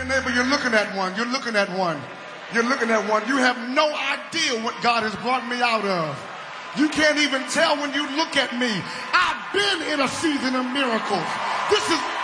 neighbor, you're looking at one. You're looking at one. You're looking at one. You have no idea what God has brought me out of. You can't even tell when you look at me. I've been in a season of miracles. This is